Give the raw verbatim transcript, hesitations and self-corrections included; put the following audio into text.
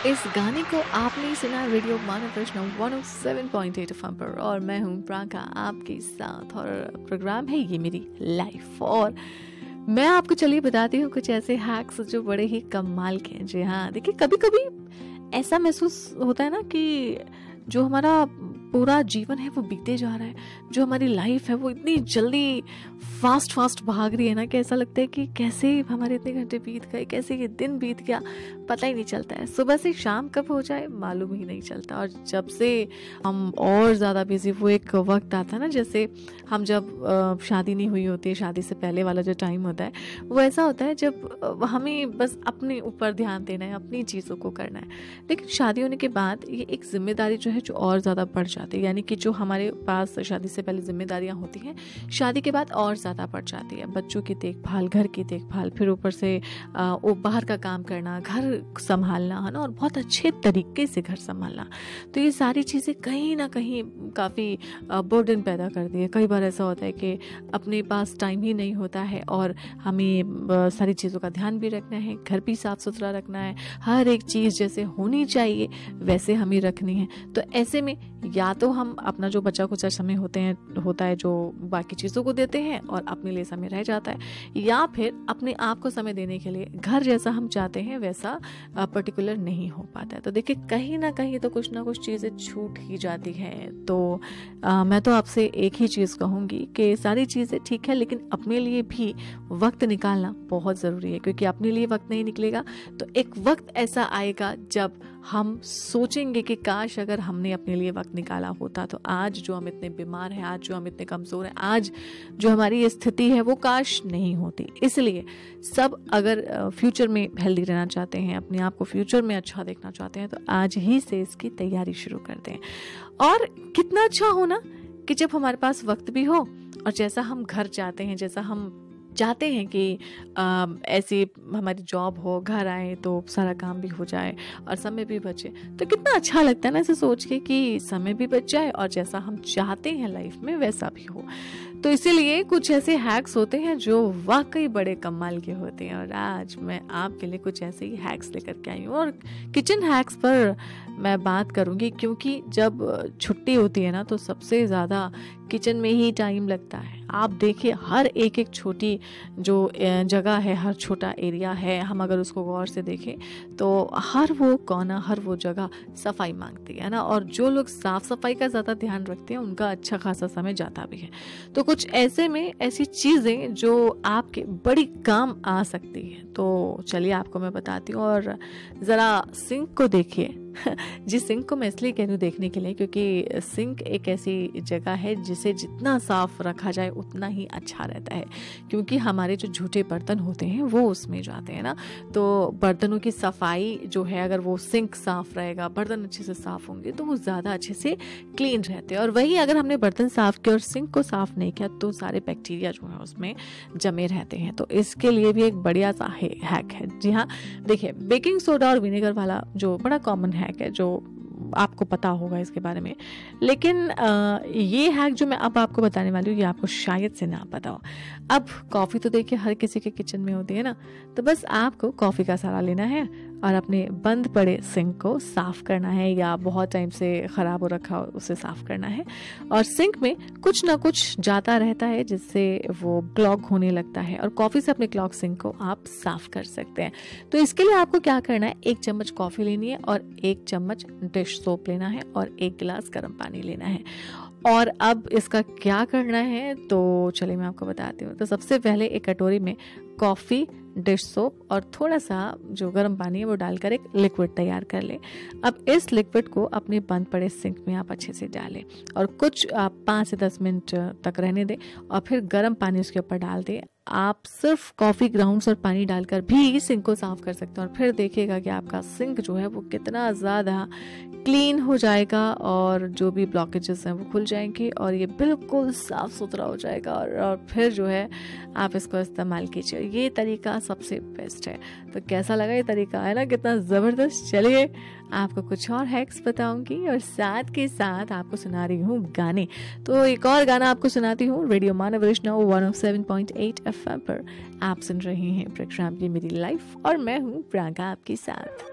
इस गाने को आपने सुना रेडियो मानव प्रश्न one O seven point eight FM पर और मैं हूँ प्राका आपके साथ और प्रोग्राम है ये मेरी लाइफ। और मैं आपको चलिए बताती हूँ कुछ ऐसे हैक्स जो बड़े ही कमाल के हैं। जी हाँ, देखिए कभी कभी ऐसा महसूस होता है ना कि जो हमारा पूरा जीवन है वो बीते जा रहा है, जो हमारी लाइफ है वो इतनी जल्दी फास्ट फास्ट भाग रही है ना कि ऐसा लगता है कि कैसे हमारे इतने घंटे बीत गए, कैसे ये दिन बीत गया, पता ही नहीं चलता है। सुबह से शाम कब हो जाए मालूम ही नहीं चलता। और जब से हम और ज़्यादा बिजी, वो एक वक्त आता है ना, जैसे हम जब शादी नहीं हुई होती है, शादी से पहले वाला जो टाइम होता है वो ऐसा होता है जब हमें बस अपने ऊपर ध्यान देना है, अपनी चीज़ों को करना है। लेकिन शादी होने के बाद ये एक जिम्मेदारी जो है जो और ज़्यादा बढ़ जाती है, यानी कि जो हमारे पास शादी से पहले जिम्मेदारियां होती हैं शादी के बाद और ज़्यादा बढ़ जाती है। बच्चों की देखभाल, घर की देखभाल, फिर ऊपर से आ, वो बाहर का काम करना, घर संभालना, है ना, और बहुत अच्छे तरीके से घर संभालना। तो ये सारी चीज़ें कहीं ना कहीं काफ़ी बर्डन पैदा करती है। कई बार ऐसा होता है कि अपने पास टाइम ही नहीं होता है और हमें सारी चीज़ों का ध्यान भी रखना है, घर भी साफ सुथरा रखना है, हर एक चीज़ जैसे होनी चाहिए वैसे हमें रखनी है। तो ऐसे में या तो हम अपना जो बचा कुचा समय होते हैं होता है जो बाकी चीज़ों को देते हैं और अपने लिए समय रह जाता है, या फिर अपने आप को समय देने के लिए घर जैसा हम चाहते हैं वैसा पर्टिकुलर नहीं हो पाता है। तो देखिए कहीं ना कहीं तो कुछ ना कुछ चीज़ें छूट ही जाती हैं। तो आ, मैं तो आपसे एक ही चीज़ कहूँगी कि सारी चीज़ें ठीक है लेकिन अपने लिए भी वक्त निकालना बहुत ज़रूरी है, क्योंकि अपने लिए वक्त नहीं निकलेगा तो एक वक्त ऐसा आएगा जब हम सोचेंगे कि काश अगर हमने अपने लिए वक्त निकाला होता तो आज जो हम इतने बीमार हैं, आज जो हम इतने कमज़ोर हैं, आज जो हमारी ये स्थिति है वो काश नहीं होती। इसलिए सब अगर फ्यूचर में हेल्दी रहना चाहते हैं, अपने आप को फ्यूचर में अच्छा देखना चाहते हैं, तो आज ही से इसकी तैयारी शुरू कर दें। और कितना अच्छा हो ना कि जब हमारे पास वक्त भी हो और जैसा हम घर चाहते हैं, जैसा हम चाहते हैं कि आ, ऐसी हमारी जॉब हो, घर आए तो सारा काम भी हो जाए और समय भी बचे। तो कितना अच्छा लगता है ना ऐसे सोच के कि समय भी बच जाए और जैसा हम चाहते हैं लाइफ में वैसा भी हो। तो इसीलिए कुछ ऐसे हैक्स होते हैं जो वाकई बड़े कमाल के होते हैं और आज मैं आपके लिए कुछ ऐसे ही हैक्स लेकर के आई हूँ। और किचन हैक्स पर मैं बात करूँगी क्योंकि जब छुट्टी होती है ना तो सबसे ज़्यादा किचन में ही टाइम लगता है। आप देखिए हर एक एक छोटी जो जगह है, हर छोटा एरिया है, हम अगर उसको गौर से देखें तो हर वो कोना, हर वो जगह सफाई मांगती है ना। और जो लोग साफ सफाई का ज़्यादा ध्यान रखते हैं उनका अच्छा खासा समय जाता भी है। तो कुछ ऐसे में ऐसी चीज़ें जो आपके बड़ी काम आ सकती है, तो चलिए आपको मैं बताती हूँ। और ज़रा सिंक को देखिए। जी, सिंक को मैं इसलिए कह रही हूँ देखने के लिए क्योंकि सिंक एक ऐसी जगह है जिसे जितना साफ रखा जाए उतना ही अच्छा रहता है, क्योंकि हमारे जो झूठे बर्तन होते हैं वो उसमें जाते हैं ना। तो बर्तनों की सफाई जो है, अगर वो सिंक साफ रहेगा, बर्तन अच्छे से साफ होंगे तो वो ज़्यादा अच्छे से क्लीन रहते हैं। और वही अगर हमने बर्तन साफ किया और सिंक को साफ नहीं किया तो सारे बैक्टीरिया जो है उसमें जमे रहते हैं। तो इसके लिए भी एक बढ़िया सा हैक है। जी हाँ, देखिए बेकिंग सोडा और विनेगर वाला जो बड़ा कॉमन हैक है, जो आपको पता होगा इसके बारे में, लेकिन आ, ये हैक जो मैं अब आपको बताने वाली हूँ ये आपको शायद से ना पता हो। अब कॉफ़ी तो देखिए हर किसी के किचन में होती है ना, तो बस आपको कॉफ़ी का सहारा लेना है और अपने बंद पड़े सिंक को साफ करना है, या बहुत टाइम से ख़राब हो रखा हो उसे साफ करना है। और सिंक में कुछ ना कुछ जाता रहता है जिससे वो क्लॉग होने लगता है, और कॉफ़ी से अपने क्लॉग सिंक को आप साफ कर सकते हैं। तो इसके लिए आपको क्या करना है, एक चम्मच कॉफ़ी लेनी है और एक चम्मच डिश सोप लेना है और एक गिलास गर्म पानी लेना है। और अब इसका क्या करना है तो चलिए मैं आपको बताती हूँ। तो सबसे पहले एक कटोरी में कॉफ़ी, डिश सोप और थोड़ा सा जो गर्म पानी है वो डालकर एक लिक्विड तैयार कर लें। अब इस लिक्विड को अपने बंद पड़े सिंक में आप अच्छे से डालें और कुछ आप पाँच से दस मिनट तक रहने दें और फिर गर्म पानी उसके ऊपर डाल दें। आप सिर्फ कॉफ़ी ग्राउंड्स और पानी डालकर भी सिंक को साफ कर सकते हैं और फिर देखिएगा कि आपका सिंक जो है वो कितना ज़्यादा क्लीन हो जाएगा और जो भी ब्लॉकेजेस हैं वो खुल जाएंगे और ये बिल्कुल साफ सुथरा हो जाएगा। और, और फिर जो है आप इसको इस्तेमाल कीजिए। ये तरीका सबसे बेस्ट है। तो कैसा लगा ये तरीका, है ना, कितना ज़बरदस्त। चलिए आपको कुछ और हैक्स बताऊंगी और साथ के साथ आपको सुना रही हूँ गाने। तो एक और गाना आपको सुनाती हूँ रेडियो मानव वैष्णव one O seven point eight F M पर। आप सुन रहे हैं प्रोग्राम ये मेरी लाइफ और मैं हूँ प्राका आपके साथ।